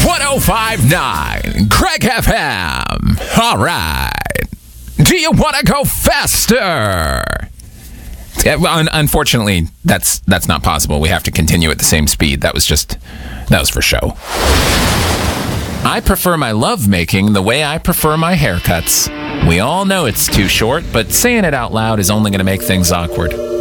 105.9 Craig FM. All right. Do you want to go faster? Unfortunately, that's not possible. We have to continue at the same speed. That was for show. I prefer my lovemaking the way I prefer my haircuts. We all know it's too short, but saying it out loud is only going to make things awkward.